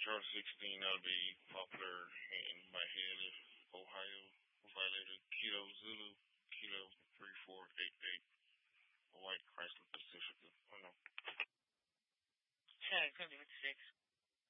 Charter 16, that'll be popular in my head if Ohio violated Kilo Zulu, Kilo 3488, a white Chrysler Pacifica. Oh no. Yeah, it's going to be 56.